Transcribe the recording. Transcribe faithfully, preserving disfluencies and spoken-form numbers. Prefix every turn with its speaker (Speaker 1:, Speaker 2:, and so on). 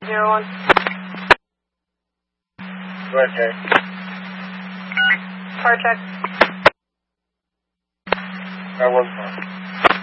Speaker 1: zero one.
Speaker 2: Go ahead, Jay.
Speaker 1: Car check.
Speaker 2: That was fun.